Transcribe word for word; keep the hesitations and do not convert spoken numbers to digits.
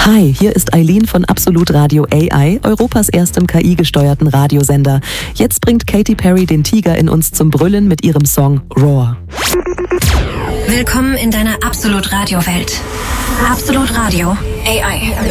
Hi, hier ist Eileen von Absolut Radio A I, Europas erstem K I-gesteuerten Radiosender. Jetzt bringt Katy Perry den Tiger in uns zum Brüllen mit ihrem Song Roar. Willkommen in deiner Absolut Radio Welt. Absolut Radio A I.